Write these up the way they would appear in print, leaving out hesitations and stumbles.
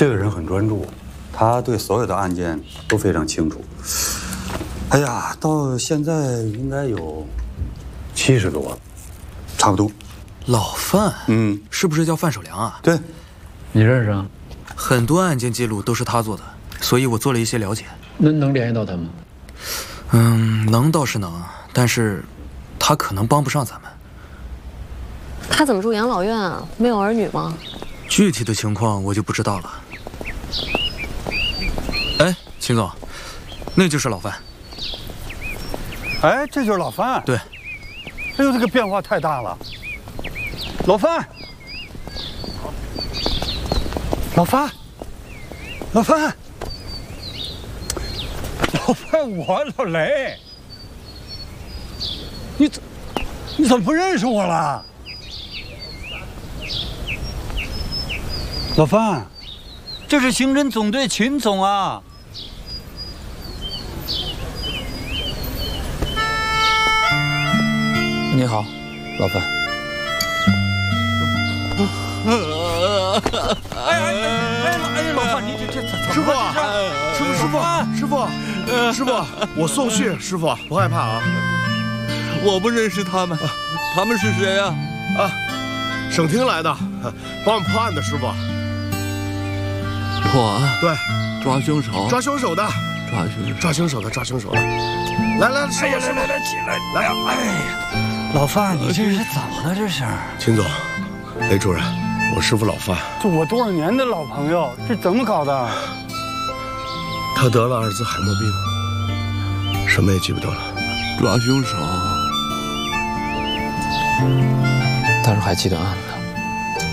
这个人很专注，他对所有的案件都非常清楚。哎呀，到现在应该有70多了，差不多。 老范，是不是叫范守良啊？ 对， 你认识啊？ 很多案件记录都是他做的，所以我做了一些了解。 能联系到他吗？ 能倒是能，但是他可能帮不上咱们。 他怎么住养老院啊？没有儿女吗？ 具体的情况我就不知道了。哎，秦总，那就是老范。 哎，这就是老范。 对。 哎呦，这个变化太大了。老范，老范，老范，老范，我老雷，你怎么不认识我了？老范，这是刑侦总队秦总啊。 你好，老范。 老范，你这师傅，师傅，我送去，师傅不害怕啊。 我不认识他们，他们是谁呀？ 省厅来的，帮我们破案的师傅。 破案？ 对， 抓凶手。 抓凶手的。来，师傅， 起来，来，哎呀，老范，你这是怎么了？这是？ 秦总，雷主任，我师傅老范。 这我多少年的老朋友，这怎么搞的？ 他得了阿尔兹海默病，什么也记不得了。 抓凶手， 但是还记得案子，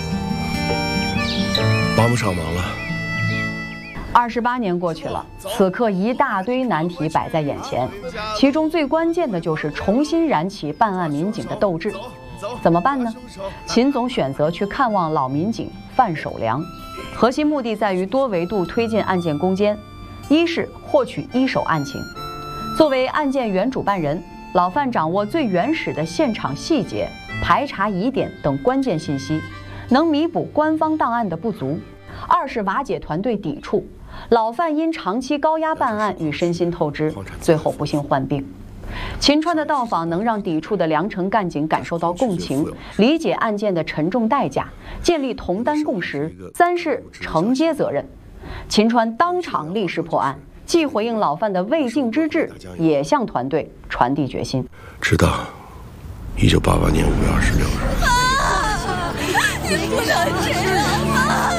帮不上忙了。 28年过去了，此刻一大堆难题摆在眼前，其中最关键的就是重新燃起办案民警的斗志。怎么办呢？秦总选择去看望老民警范守良，核心目的在于多维度推进案件攻坚。一是获取一手案情，作为案件原主办人，老范掌握最原始的现场细节、排查疑点等关键信息，能弥补官方档案的不足。二是瓦解团队抵触，老范因长期高压办案与身心透支，最后不幸患病。秦川的到访能让抵触的良城干警感受到共情，理解案件的沉重代价，建立同担共识。三是承接责任，秦川当场立誓破案，既回应老范的未竟之志，也向团队传递决心。 直到1988年5月26日。 你不能这样啊！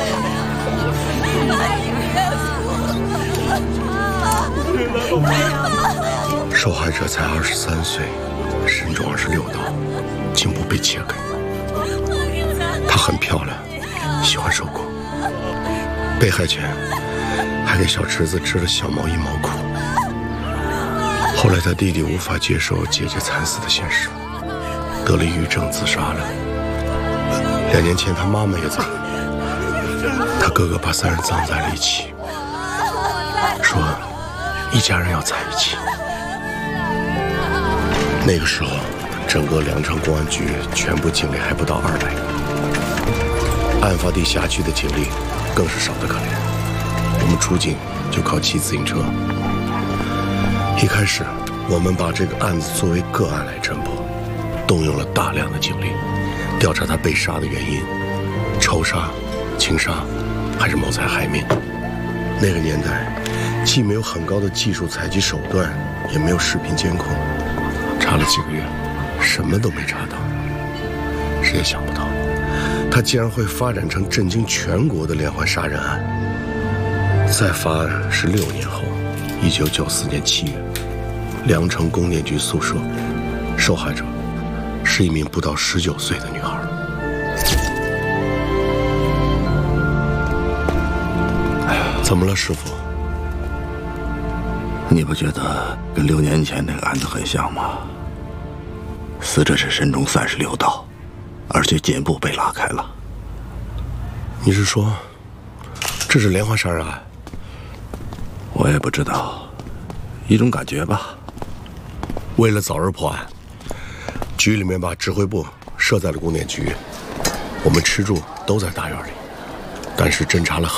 受害者才23岁，身中26刀，颈部被切开。她很漂亮，喜欢受苦。被害前还给小侄子织了小毛衣毛裤。后来他弟弟无法接受姐姐惨死的现实，得了抑郁症自杀了。2年前他妈妈也走了，他哥哥把3人葬在了一起，说一家人要在一起。那个时候，整个良城公安局全部警力还不到200个，案发地辖区的警力更是少得可怜。我们出警就靠骑自行车。一开始，我们把这个案子作为个案来侦破，动用了大量的警力，调查他被杀的原因，仇杀、情杀，还是谋财害命。那个年代，既没有很高的技术采集手段，也没有视频监控，查了几个月，什么都没查到。谁也想不到，他竟然会发展成震惊全国的连环杀人案。再发案是6年后，1994年7月，良城供电局宿舍，受害者是一名不到19岁的女孩。哎呀，怎么了，师傅？ 你不觉得跟6年前那个案子很像吗？死者是身中36刀，而且颈部被拉开了。 你是说，这是连环杀人案？ 我也不知道，一种感觉吧。 为了早日破案，局里面把指挥部设在了供电局，我们吃住都在大院里，但是侦查了